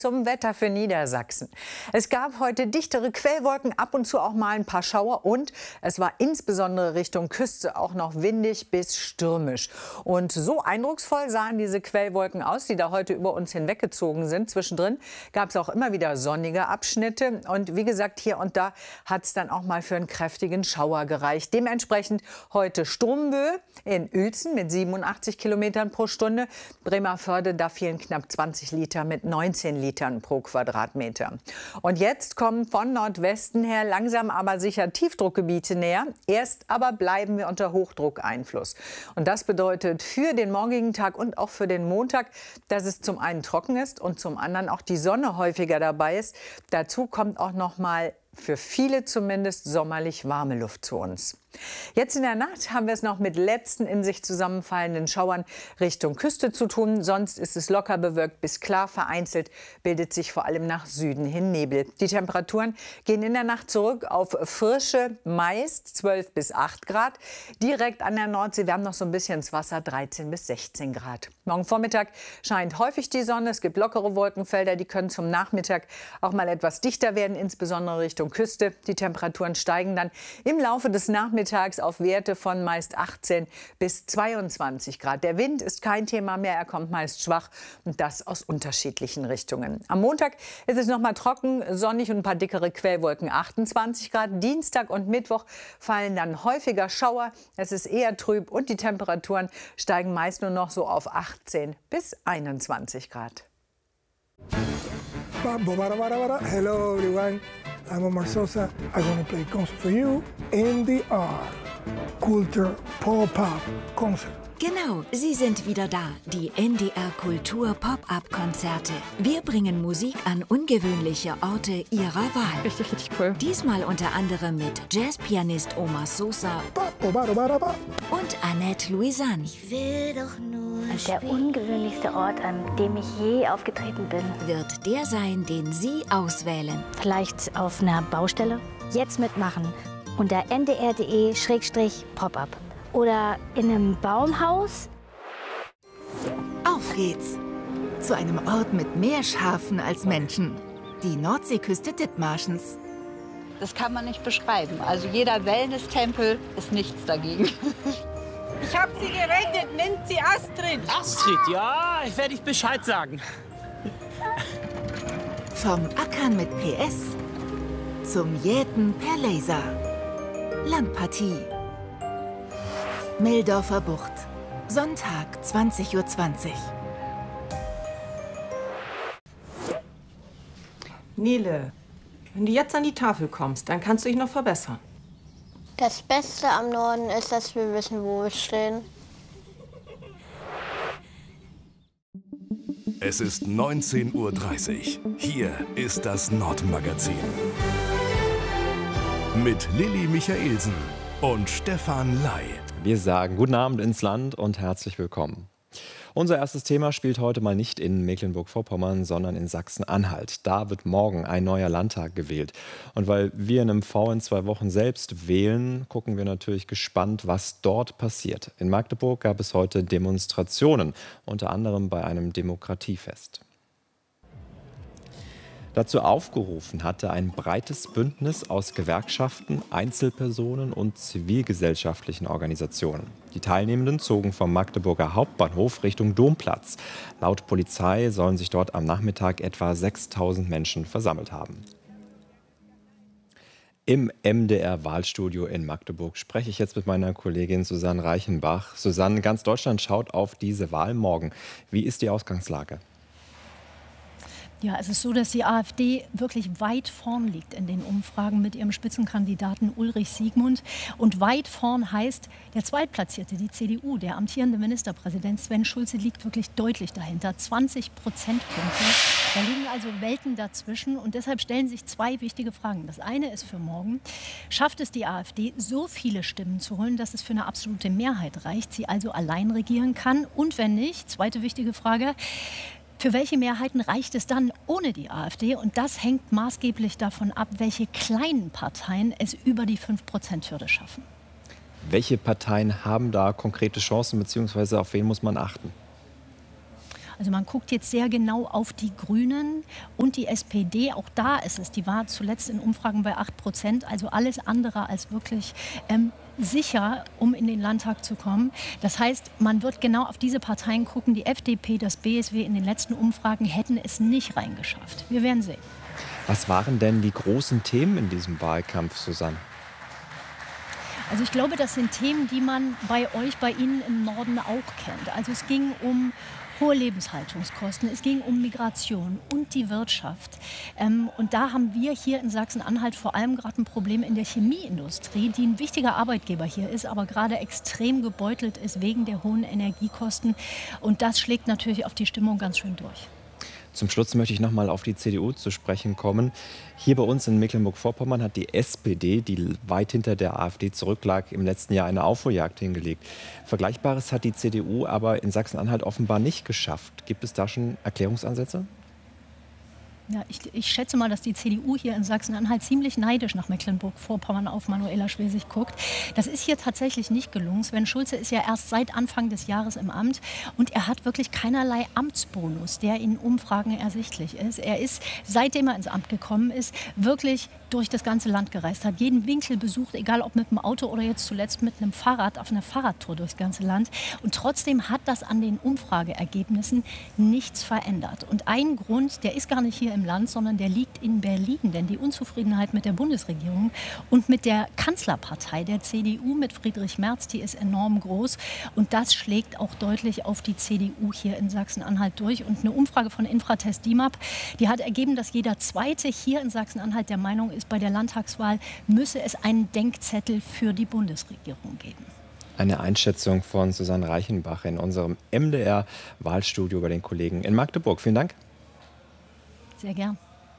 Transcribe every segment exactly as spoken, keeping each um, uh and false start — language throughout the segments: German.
Zum Wetter für Niedersachsen. Es gab heute dichtere Quellwolken, ab und zu auch mal ein paar Schauer und es war insbesondere Richtung Küste auch noch windig bis stürmisch. Und so eindrucksvoll sahen diese Quellwolken aus, die da heute über uns hinweggezogen sind. Zwischendrin gab es auch immer wieder sonnige Abschnitte und wie gesagt, hier und da hat es dann auch mal für einen kräftigen Schauer gereicht. Dementsprechend heute Sturmböe in Uelzen mit siebenundachtzig Kilometern pro Stunde. Bremervörde, da fielen knapp zwanzig Liter mit neunzehn Litern pro Quadratmeter. Und jetzt kommen von Nordwesten her langsam aber sicher Tiefdruckgebiete näher. Erst aber bleiben wir unter Hochdruckeinfluss. Und das bedeutet für den morgigen Tag und auch für den Montag, dass es zum einen trocken ist und zum anderen auch die Sonne häufiger dabei ist. Dazu kommt auch noch mal für viele zumindest sommerlich warme Luft zu uns. Jetzt in der Nacht haben wir es noch mit letzten in sich zusammenfallenden Schauern Richtung Küste zu tun. Sonst ist es locker bewölkt bis klar. Vereinzelt bildet sich vor allem nach Süden hin Nebel. Die Temperaturen gehen in der Nacht zurück auf frische, meist zwölf bis acht Grad. Direkt an der Nordsee, wir haben noch so ein bisschen ins Wasser, dreizehn bis sechzehn Grad. Morgen Vormittag scheint häufig die Sonne. Es gibt lockere Wolkenfelder, die können zum Nachmittag auch mal etwas dichter werden, insbesondere Richtung Küste. Die Temperaturen steigen dann im Laufe des Nachmittags auf Werte von meist achtzehn bis zweiundzwanzig Grad. Der Wind ist kein Thema mehr, er kommt meist schwach und das aus unterschiedlichen Richtungen. Am Montag ist es noch mal trocken, sonnig und ein paar dickere Quellwolken, achtundzwanzig Grad. Dienstag und Mittwoch fallen dann häufiger Schauer. Es ist eher trüb und die Temperaturen steigen meist nur noch so auf achtzehn bis einundzwanzig Grad. Hello everyone, I'm Omar Sosa. I'm going to play concert for you, N D R, Kultur Pop-Up Concert. Genau, sie sind wieder da, die N D R Kultur Pop-Up-Konzerte. Wir bringen Musik an ungewöhnliche Orte ihrer Wahl. Richtig, richtig cool. Diesmal unter anderem mit Jazzpianist Omar Sosa und Annette Louisanne. Ich will doch nur Der ungewöhnlichste Ort, an dem ich je aufgetreten bin. Wird der sein, den Sie auswählen. Vielleicht auf einer Baustelle? Jetzt mitmachen unter n d r punkt d e Schrägstrich Pop-Up. Oder in einem Baumhaus? Auf geht's! Zu einem Ort mit mehr Schafen als Menschen. Die Nordseeküste Dithmarschens. Das kann man nicht beschreiben. Also jeder Wellness-Tempel ist nichts dagegen. Ich habe sie gerettet, nennt sie Astrid. Astrid, ja, ich werde ich Bescheid sagen. Vom Ackern mit P S zum Jäten per Laser. Landpartie. Meldorfer Bucht. Sonntag, zwanzig Uhr zwanzig. Nele, wenn du jetzt an die Tafel kommst, dann kannst du dich noch verbessern. Das Beste am Norden ist, dass wir wissen, wo wir stehen. Es ist neunzehn Uhr dreißig. Hier ist das Nordmagazin. Mit Lilly Michaelsen und Stefan Ley. Wir sagen guten Abend ins Land und herzlich willkommen. Unser erstes Thema spielt heute mal nicht in Mecklenburg-Vorpommern, sondern in Sachsen-Anhalt. Da wird morgen ein neuer Landtag gewählt. Und weil wir in M V in zwei Wochen selbst wählen, gucken wir natürlich gespannt, was dort passiert. In Magdeburg gab es heute Demonstrationen, unter anderem bei einem Demokratiefest. Dazu aufgerufen hatte ein breites Bündnis aus Gewerkschaften, Einzelpersonen und zivilgesellschaftlichen Organisationen. Die Teilnehmenden zogen vom Magdeburger Hauptbahnhof Richtung Domplatz. Laut Polizei sollen sich dort am Nachmittag etwa sechstausend Menschen versammelt haben. Im M D R-Wahlstudio in Magdeburg spreche ich jetzt mit meiner Kollegin Susanne Reichenbach. Susanne, ganz Deutschland schaut auf diese Wahl morgen. Wie ist die Ausgangslage? Ja, es ist so, dass die AfD wirklich weit vorn liegt in den Umfragen mit ihrem Spitzenkandidaten Ulrich Siegmund. Und weit vorn heißt, der Zweitplatzierte, die C D U, der amtierende Ministerpräsident Sven Schulze, liegt wirklich deutlich dahinter. zwanzig Prozentpunkte. Da liegen also Welten dazwischen. Und deshalb stellen sich zwei wichtige Fragen. Das eine ist für morgen: Schafft es die AfD, so viele Stimmen zu holen, dass es für eine absolute Mehrheit reicht, sie also allein regieren kann? Und wenn nicht, zweite wichtige Frage: Für welche Mehrheiten reicht es dann ohne die AfD? Und das hängt maßgeblich davon ab, welche kleinen Parteien es über die fünf Prozent Hürde schaffen. Welche Parteien haben da konkrete Chancen, beziehungsweise auf wen muss man achten? Also man guckt jetzt sehr genau auf die Grünen und die S P D. Auch da ist es, die war zuletzt in Umfragen bei acht Prozent, also alles andere als wirklich ähm, sicher, um in den Landtag zu kommen. Das heißt, man wird genau auf diese Parteien gucken. Die F D P, das B S W in den letzten Umfragen hätten es nicht reingeschafft. Wir werden sehen. Was waren denn die großen Themen in diesem Wahlkampf, Susanne? Also ich glaube, das sind Themen, die man bei euch, bei Ihnen im Norden auch kennt. Also es ging um hohe Lebenshaltungskosten, es ging um Migration und die Wirtschaft. Ähm, und da haben wir hier in Sachsen-Anhalt vor allem gerade ein Problem in der Chemieindustrie, die ein wichtiger Arbeitgeber hier ist, aber gerade extrem gebeutelt ist wegen der hohen Energiekosten. Und das schlägt natürlich auf die Stimmung ganz schön durch. Zum Schluss möchte ich noch mal auf die C D U zu sprechen kommen. Hier bei uns in Mecklenburg-Vorpommern hat die S P D, die weit hinter der AfD zurücklag, im letzten Jahr eine Aufholjagd hingelegt. Vergleichbares hat die C D U aber in Sachsen-Anhalt offenbar nicht geschafft. Gibt es da schon Erklärungsansätze? Ja, ich, ich schätze mal, dass die C D U hier in Sachsen-Anhalt ziemlich neidisch nach Mecklenburg-Vorpommern auf Manuela Schwesig guckt. Das ist hier tatsächlich nicht gelungen. Sven Schulze ist ja erst seit Anfang des Jahres im Amt und er hat wirklich keinerlei Amtsbonus, der in Umfragen ersichtlich ist. Er ist, seitdem er ins Amt gekommen ist, wirklich durch das ganze Land gereist, hat jeden Winkel besucht, egal ob mit dem Auto oder jetzt zuletzt mit einem Fahrrad, auf einer Fahrradtour durchs ganze Land. Und trotzdem hat das an den Umfrageergebnissen nichts verändert. Und ein Grund, der ist gar nicht hier im Land, sondern der liegt in Berlin. Denn die Unzufriedenheit mit der Bundesregierung und mit der Kanzlerpartei, der C D U mit Friedrich Merz, die ist enorm groß. Und das schlägt auch deutlich auf die C D U hier in Sachsen-Anhalt durch. Und eine Umfrage von Infratest DIMAP, die hat ergeben, dass jeder Zweite hier in Sachsen-Anhalt der Meinung ist, bei der Landtagswahl müsse es einen Denkzettel für die Bundesregierung geben. Eine Einschätzung von Susanne Reichenbach in unserem M D R-Wahlstudio bei den Kollegen in Magdeburg. Vielen Dank. Sehr gern.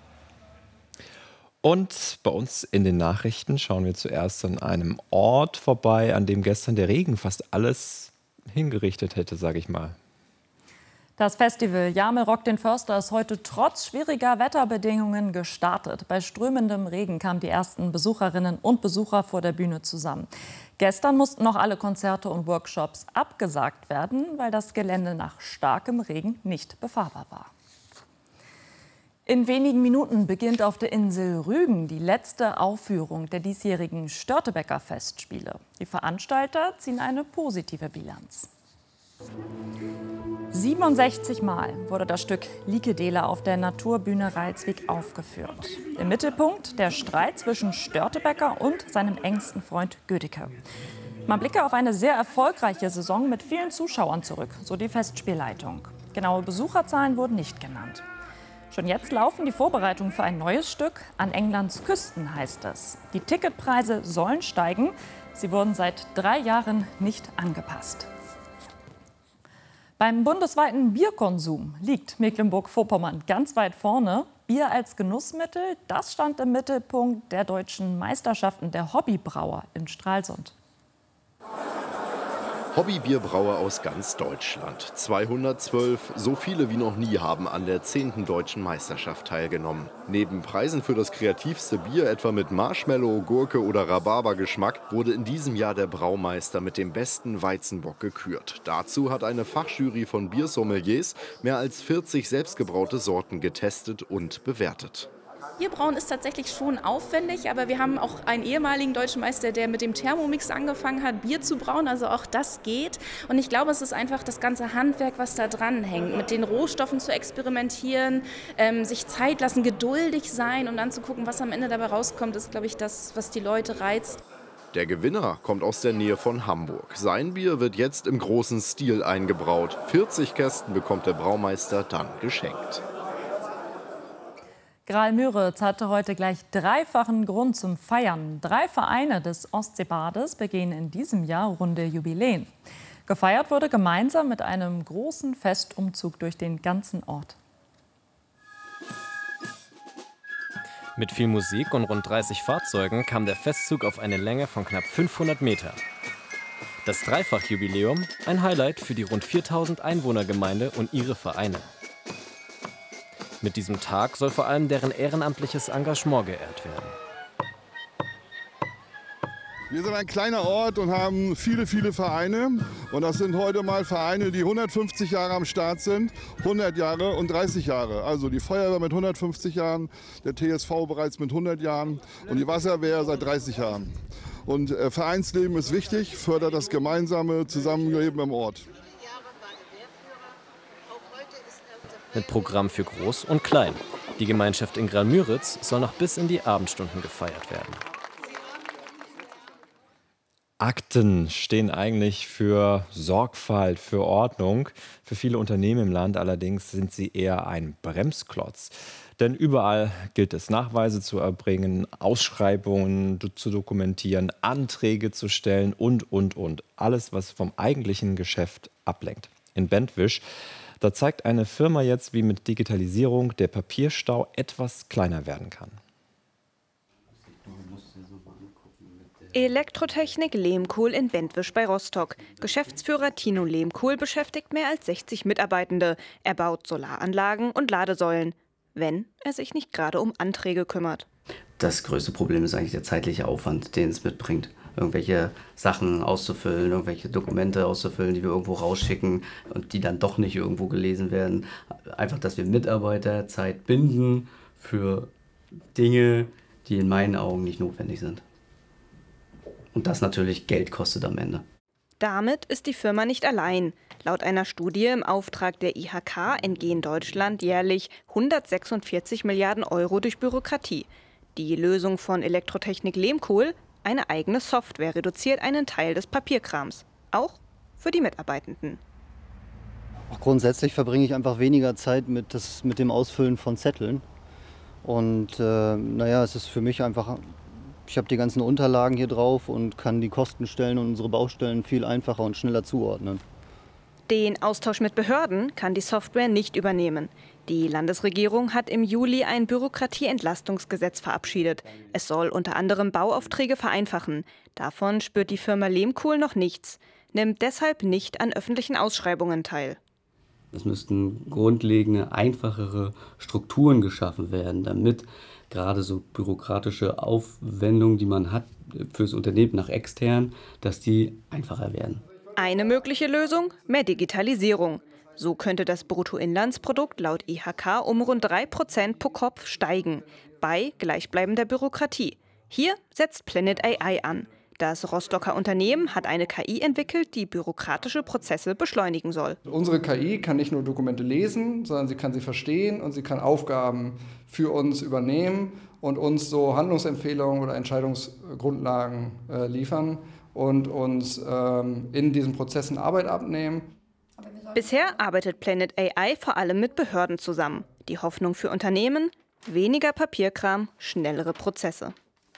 Und bei uns in den Nachrichten schauen wir zuerst an einem Ort vorbei, an dem gestern der Regen fast alles hingerichtet hätte, sage ich mal. Das Festival Jamel Rock den Förster ist heute trotz schwieriger Wetterbedingungen gestartet. Bei strömendem Regen kamen die ersten Besucherinnen und Besucher vor der Bühne zusammen. Gestern mussten noch alle Konzerte und Workshops abgesagt werden, weil das Gelände nach starkem Regen nicht befahrbar war. In wenigen Minuten beginnt auf der Insel Rügen die letzte Aufführung der diesjährigen Störtebeker Festspiele. Die Veranstalter ziehen eine positive Bilanz. siebenundsechzig Mal wurde das Stück Likedela auf der Naturbühne Ralswiek aufgeführt. Im Mittelpunkt der Streit zwischen Störtebeker und seinem engsten Freund Gödeke. Man blicke auf eine sehr erfolgreiche Saison mit vielen Zuschauern zurück, so die Festspielleitung. Genaue Besucherzahlen wurden nicht genannt. Schon jetzt laufen die Vorbereitungen für ein neues Stück. An Englands Küsten, heißt es. Die Ticketpreise sollen steigen. Sie wurden seit drei Jahren nicht angepasst. Beim bundesweiten Bierkonsum liegt Mecklenburg-Vorpommern ganz weit vorne. Bier als Genussmittel, das stand im Mittelpunkt der deutschen Meisterschaften der Hobbybrauer in Stralsund. Hobbybierbrauer aus ganz Deutschland. zweihundertzwölf, so viele wie noch nie, haben an der zehnten deutschen Meisterschaft teilgenommen. Neben Preisen für das kreativste Bier, etwa mit Marshmallow, Gurke oder Rhabarbergeschmack, wurde in diesem Jahr der Braumeister mit dem besten Weizenbock gekürt. Dazu hat eine Fachjury von Biersommeliers mehr als vierzig selbstgebraute Sorten getestet und bewertet. Bierbrauen ist tatsächlich schon aufwendig, aber wir haben auch einen ehemaligen deutschen Meister, der mit dem Thermomix angefangen hat, Bier zu brauen. Also auch das geht. Und ich glaube, es ist einfach das ganze Handwerk, was da dran hängt. Mit den Rohstoffen zu experimentieren, ähm, sich Zeit lassen, geduldig sein und dann zu gucken, was am Ende dabei rauskommt, ist, glaube ich, das, was die Leute reizt. Der Gewinner kommt aus der Nähe von Hamburg. Sein Bier wird jetzt im großen Stil eingebraut. vierzig Kästen bekommt der Braumeister dann geschenkt. Graal-Müritz hatte heute gleich dreifachen Grund zum Feiern. Drei Vereine des Ostseebades begehen in diesem Jahr runde Jubiläen. Gefeiert wurde gemeinsam mit einem großen Festumzug durch den ganzen Ort. Mit viel Musik und rund dreißig Fahrzeugen kam der Festzug auf eine Länge von knapp fünfhundert Meter. Das Dreifachjubiläum, ein Highlight für die rund viertausend Einwohnergemeinde und ihre Vereine. Mit diesem Tag soll vor allem deren ehrenamtliches Engagement geehrt werden. Wir sind ein kleiner Ort und haben viele, viele Vereine. Und das sind heute mal Vereine, die hundertfünfzig Jahre am Start sind, hundert Jahre und dreißig Jahre. Also die Feuerwehr mit hundertfünfzig Jahren, der T S V bereits mit hundert Jahren und die Wasserwehr seit dreißig Jahren. Und äh, Vereinsleben ist wichtig, fördert das gemeinsame Zusammenleben im Ort. Mit Programm für Groß und Klein. Die Gemeinschaft in Graal-Müritz soll noch bis in die Abendstunden gefeiert werden. Akten stehen eigentlich für Sorgfalt, für Ordnung. Für viele Unternehmen im Land allerdings sind sie eher ein Bremsklotz. Denn überall gilt es, Nachweise zu erbringen, Ausschreibungen zu dokumentieren, Anträge zu stellen und, und, und. Alles, was vom eigentlichen Geschäft ablenkt. In Bentwisch, da zeigt eine Firma jetzt, wie mit Digitalisierung der Papierstau etwas kleiner werden kann. Elektrotechnik Lehmkuhl in Bentwisch bei Rostock. Geschäftsführer Tino Lehmkuhl beschäftigt mehr als sechzig Mitarbeitende. Er baut Solaranlagen und Ladesäulen, wenn er sich nicht gerade um Anträge kümmert. Das größte Problem ist eigentlich der zeitliche Aufwand, den es mitbringt. Irgendwelche Sachen auszufüllen, irgendwelche Dokumente auszufüllen, die wir irgendwo rausschicken und die dann doch nicht irgendwo gelesen werden. Einfach, dass wir Mitarbeiter Zeit binden für Dinge, die in meinen Augen nicht notwendig sind. Und das natürlich Geld kostet am Ende. Damit ist die Firma nicht allein. Laut einer Studie im Auftrag der I H K entgehen Deutschland jährlich hundertsechsundvierzig Milliarden Euro durch Bürokratie. Die Lösung von Elektrotechnik Lehmkuhl, eine eigene Software, reduziert einen Teil des Papierkrams. Auch für die Mitarbeitenden. Auch grundsätzlich verbringe ich einfach weniger Zeit mit, das, mit dem Ausfüllen von Zetteln. Und äh, naja, es ist für mich einfach... Ich habe die ganzen Unterlagen hier drauf und kann die Kostenstellen und unsere Baustellen viel einfacher und schneller zuordnen. Den Austausch mit Behörden kann die Software nicht übernehmen. Die Landesregierung hat im Juli ein Bürokratieentlastungsgesetz verabschiedet. Es soll unter anderem Bauaufträge vereinfachen. Davon spürt die Firma Lehmkuhl noch nichts, nimmt deshalb nicht an öffentlichen Ausschreibungen teil. Es müssten grundlegende, einfachere Strukturen geschaffen werden, damit gerade so bürokratische Aufwendungen, die man hat fürs Unternehmen nach extern, dass die einfacher werden. Eine mögliche Lösung? Mehr Digitalisierung. So könnte das Bruttoinlandsprodukt laut I H K um rund drei Prozent pro Kopf steigen, bei gleichbleibender Bürokratie. Hier setzt Planet A I an. Das Rostocker Unternehmen hat eine K I entwickelt, die bürokratische Prozesse beschleunigen soll. Unsere K I kann nicht nur Dokumente lesen, sondern sie kann sie verstehen und sie kann Aufgaben für uns übernehmen und uns so Handlungsempfehlungen oder Entscheidungsgrundlagen äh, liefern und uns ähm, in diesen Prozessen Arbeit abnehmen. Bisher arbeitet Planet A I vor allem mit Behörden zusammen. Die Hoffnung für Unternehmen? Weniger Papierkram, schnellere Prozesse.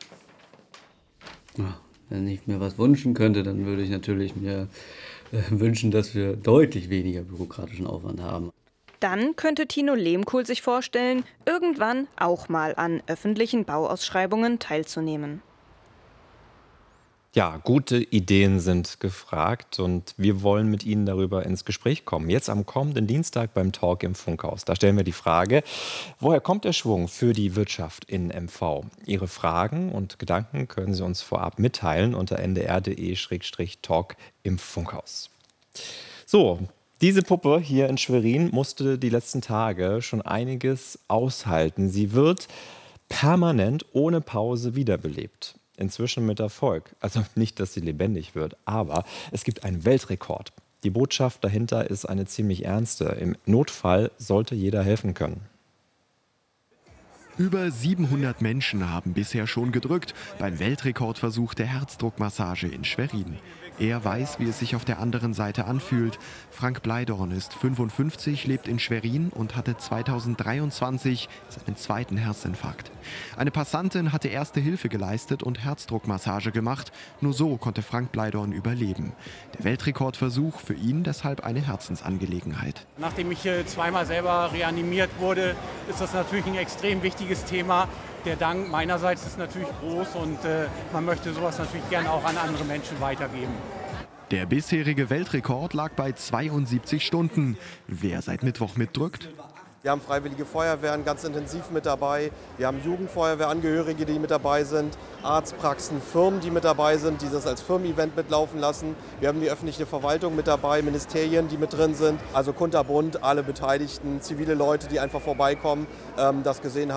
Ja. Wenn ich mir was wünschen könnte, dann würde ich natürlich mir äh, wünschen, dass wir deutlich weniger bürokratischen Aufwand haben. Dann könnte Tino Lehmkuhl sich vorstellen, irgendwann auch mal an öffentlichen Bauausschreibungen teilzunehmen. Ja, gute Ideen sind gefragt und wir wollen mit Ihnen darüber ins Gespräch kommen. Jetzt am kommenden Dienstag beim Talk im Funkhaus. Da stellen wir die Frage, woher kommt der Schwung für die Wirtschaft in M V? Ihre Fragen und Gedanken können Sie uns vorab mitteilen unter n d r punkt d e Schrägstrich talk im Funkhaus. So, diese Puppe hier in Schwerin musste die letzten Tage schon einiges aushalten. Sie wird permanent ohne Pause wiederbelebt. Inzwischen mit Erfolg. Also nicht, dass sie lebendig wird, aber es gibt einen Weltrekord. Die Botschaft dahinter ist eine ziemlich ernste. Im Notfall sollte jeder helfen können. Über siebenhundert Menschen haben bisher schon gedrückt beim Weltrekordversuch der Herzdruckmassage in Schwerin. Er weiß, wie es sich auf der anderen Seite anfühlt. Frank Bleidorn ist fünfundfünfzig, lebt in Schwerin und hatte zweitausenddreiundzwanzig seinen zweiten Herzinfarkt. Eine Passantin hatte erste Hilfe geleistet und Herzdruckmassage gemacht. Nur so konnte Frank Bleidorn überleben. Der Weltrekordversuch für ihn deshalb eine Herzensangelegenheit. Nachdem ich zweimal selber reanimiert wurde, ist das natürlich ein extrem wichtiges Thema. Der Dank meinerseits ist natürlich groß und äh, man möchte sowas natürlich gerne auch an andere Menschen weitergeben. Der bisherige Weltrekord lag bei zweiundsiebzig Stunden. Wer seit Mittwoch mitdrückt? Wir haben Freiwillige Feuerwehren ganz intensiv mit dabei. Wir haben Jugendfeuerwehrangehörige, die mit dabei sind, Arztpraxen, Firmen, die mit dabei sind, die das als Firmen-Event mitlaufen lassen. Wir haben die öffentliche Verwaltung mit dabei, Ministerien, die mit drin sind. Also kunterbunt, alle Beteiligten, zivile Leute, die einfach vorbeikommen, ähm, das gesehen haben.